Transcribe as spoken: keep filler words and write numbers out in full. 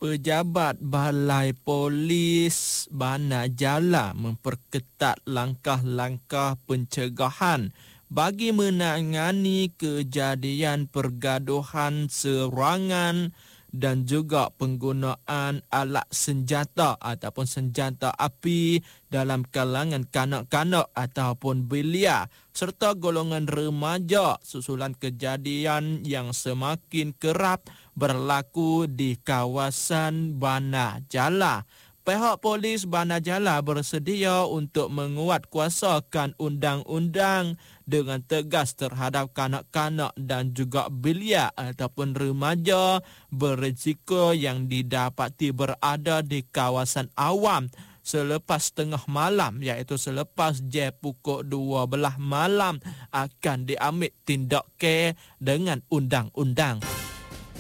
Pejabat Balai Polis Bana Jala memperketat langkah-langkah pencegahan bagi menangani kejadian pergaduhan, serangan dan juga penggunaan alat senjata ataupun senjata api dalam kalangan kanak-kanak ataupun belia serta golongan remaja susulan kejadian yang semakin kerap berlaku di kawasan Bana Jala. Pihak polis Bana Jala bersedia untuk menguatkuasakan undang-undang dengan tegas terhadap kanak-kanak dan juga belia ataupun remaja berisiko yang didapati berada di kawasan awam selepas tengah malam, iaitu selepas jam pukul dua belas malam akan diambil tindak kes dengan undang-undang.